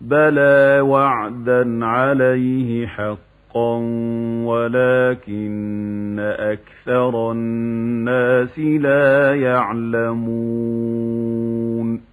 بلى وعدا عليه حقا ولكن أكثر الناس لا يعلمون